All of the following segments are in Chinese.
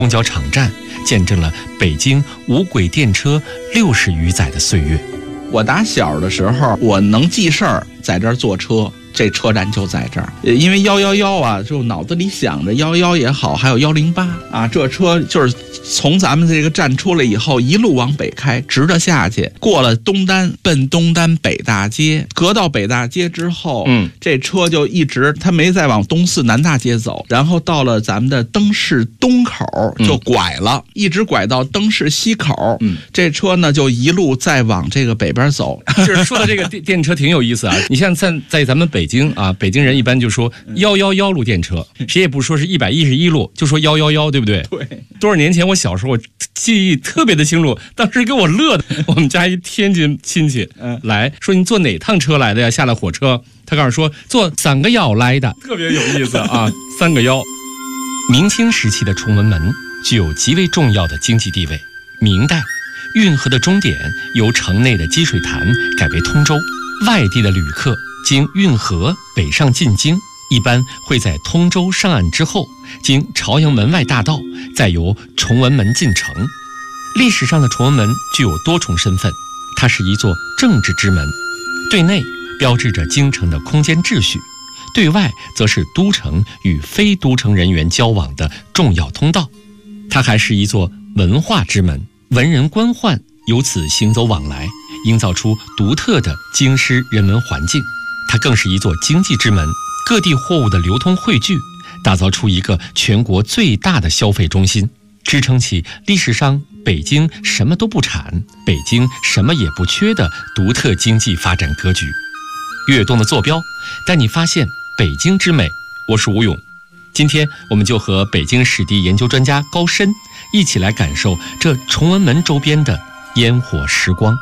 公交场站，见证了北京无轨电车60余载的岁月。 我打小的时候，我能记事儿，在这儿坐车，这车站就在这儿。因为111啊，就脑子里想着111也好，还有108啊，这车就是从咱们这个站出来以后，一路往北开，直着下去，过了东单，奔东单北大街，隔到北大街之后，这车就一直，它没再往东四南大街走，然后到了咱们的灯市东口就拐了，一直拐到灯市西口，这车呢就一路再往这个北边走。 就是说到这个电车挺有意思啊，你像在咱们北京啊，北京人一般就说111路电车，谁也不说是111路，就说111，对不对？ 对。 多少年前我小时候，我记忆特别的清楚，当时给我乐的。我们家一天津亲戚来说，你坐哪趟车来的呀？下了火车，他告诉说坐3个1来的，特别有意思啊，3个1。明清时期的崇文门具有极为重要的经济地位。明代，运河的终点由城内的积水潭改为通州，外地的旅客经运河北上进京，一般会在通州上岸之后，经朝阳门外大道，再由崇文门进城。历史上的崇文门具有多重身份，它是一座政治之门，对内标志着京城的空间秩序，对外则是都城与非都城人员交往的重要通道。它还是一座文化之门，文人官宦由此行走往来，营造出独特的京师人文环境。它更是一座经济之门，各地货物的流通汇聚，打造出一个全国最大的消费中心，支撑起历史上北京什么都不产，北京什么也不缺的独特经济发展格局。跃动的坐标带你发现北京之美，我是吴勇。今天我们就和北京史地研究专家高深一起来感受这崇文门周边的烟火时光。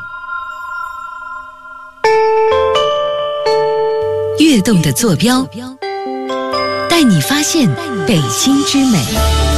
跃动的坐标带你发现北京之美。